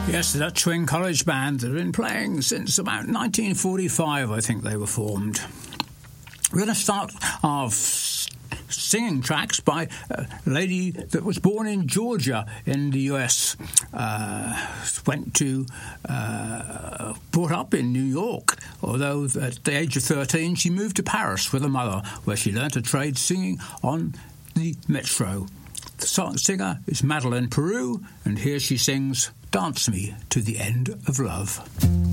Yes, that Twin College Band that have been playing since about 1945, I think they were formed. We're going to start our singing tracks by a lady that was born in Georgia in the US, brought up in New York, although at the age of 13 she moved to Paris with her mother, where she learnt a trade singing on the metro. The singer is Madeleine Peru, and here she sings Dance Me to the End of Love.